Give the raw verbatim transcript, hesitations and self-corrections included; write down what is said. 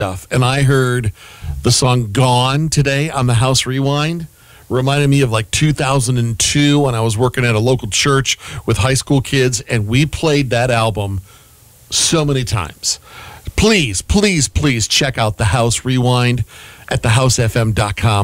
stuff. And I heard the song Gone today on the House Rewind. Reminded me of like two thousand two when I was working at a local church with high school kids, and we played that album so many times. Please, please, please check out the House Rewind at the house f m dot com.